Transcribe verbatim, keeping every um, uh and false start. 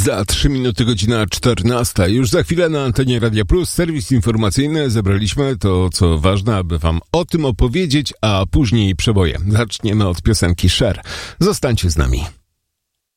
Za trzy minuty godzina czternasta. Już za chwilę na antenie Radia Plus serwis informacyjny. Zebraliśmy to, co ważne, aby wam o tym opowiedzieć, a później przeboje. Zaczniemy od piosenki Cher. Zostańcie z nami.